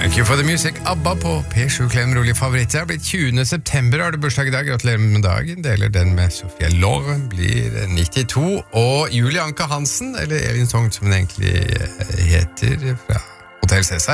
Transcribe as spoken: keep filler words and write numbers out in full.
Thank you for the music. ABBA på P sju Klem rolig favoritt. Det har blitt tjuende september, har du bursdag i dag. Gratulerer med dagen. Deler den med Sofia Loren, blir nittito. Og Julie Anker Hansen, eller Elin Sogn som hun egentlig heter, fra Hotel Cæsar.